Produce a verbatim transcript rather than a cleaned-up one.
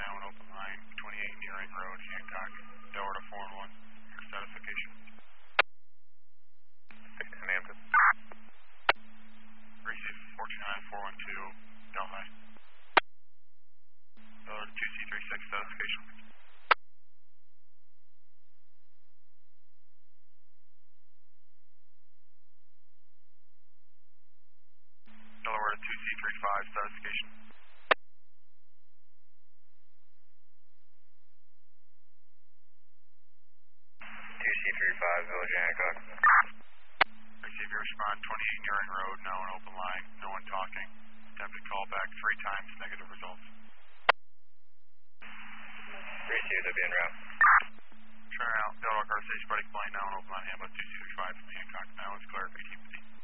now an open line, twenty-eight Nearing Road, Hancock, Delta four one one, your status location. six ten Hampton. Receive four two nine four one two, Delta. Delta two C three six, status location. Delaware two C three five, status location. two C three five, Village Hancock. Receive your respond, twenty-eight Nearing Road, now an open line, no one talking. Attempted call back three times, negative results. Received, I'll be en route. Turn out, Delaware Car Station, Buddy Plane, now an open line, handle two C three five from Hancock, now it's clear, P T P.